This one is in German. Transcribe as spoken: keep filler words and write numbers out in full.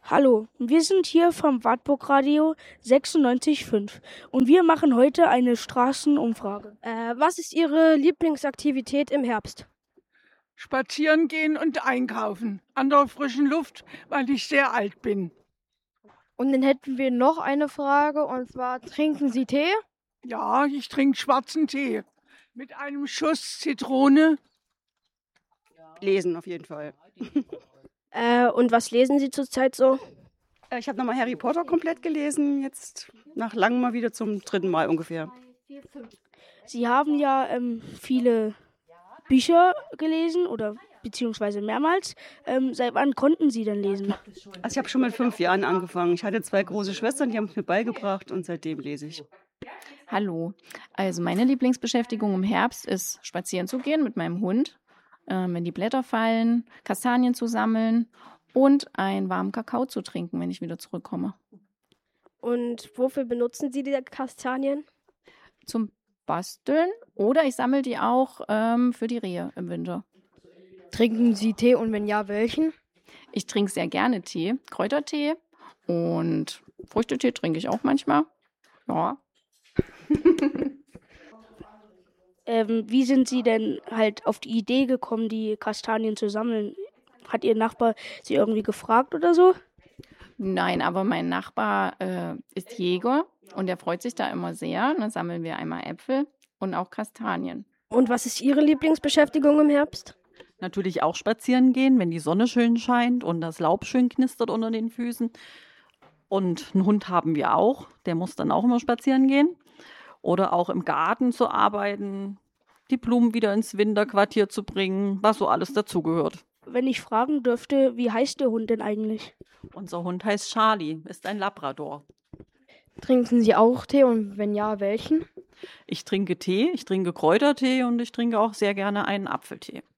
Hallo, wir sind hier vom Wartburg Radio sechsundneunzig Komma fünf und wir machen heute eine Straßenumfrage. Äh, was ist Ihre Lieblingsaktivität im Herbst? Spazieren gehen und einkaufen. An der frischen Luft, weil ich sehr alt bin. Und dann hätten wir noch eine Frage, und zwar, trinken Sie Tee? Ja, ich trinke schwarzen Tee mit einem Schuss Zitrone. Lesen auf jeden Fall. Äh, und was lesen Sie zurzeit so? Äh, Ich habe nochmal Harry Potter komplett gelesen, jetzt nach langem mal wieder zum dritten Mal ungefähr. Sie haben ja ähm, viele Bücher gelesen oder beziehungsweise mehrmals. Ähm, seit wann konnten Sie denn lesen? Also ich habe schon mit fünf Jahren angefangen. Ich hatte zwei große Schwestern, die haben es mir beigebracht und seitdem lese ich. Hallo, also meine Lieblingsbeschäftigung im Herbst ist, spazieren zu gehen mit meinem Hund, ähm, wenn die Blätter fallen, Kastanien zu sammeln und einen warmen Kakao zu trinken, wenn ich wieder zurückkomme. Und wofür benutzen Sie die Kastanien? Zum Basteln oder ich sammle die auch ähm, für die Rehe im Winter. Trinken Sie Tee, und wenn ja, welchen? Ich trinke sehr gerne Tee, Kräutertee und Früchtetee trinke ich auch manchmal. Ja. Ähm, wie sind Sie denn halt auf die Idee gekommen, die Kastanien zu sammeln? Hat Ihr Nachbar Sie irgendwie gefragt oder so? Nein, aber mein Nachbar äh, ist Jäger und er freut sich da immer sehr. Dann sammeln wir einmal Äpfel und auch Kastanien. Und was ist Ihre Lieblingsbeschäftigung im Herbst? Natürlich auch spazieren gehen, wenn die Sonne schön scheint und das Laub schön knistert unter den Füßen. Und einen Hund haben wir auch, der muss dann auch immer spazieren gehen. Oder auch im Garten zu arbeiten, die Blumen wieder ins Winterquartier zu bringen, was so alles dazugehört. Wenn ich fragen dürfte, wie heißt der Hund denn eigentlich? Unser Hund heißt Charlie, ist ein Labrador. Trinken Sie auch Tee, und wenn ja, welchen? Ich trinke Tee, ich trinke Kräutertee und ich trinke auch sehr gerne einen Apfeltee.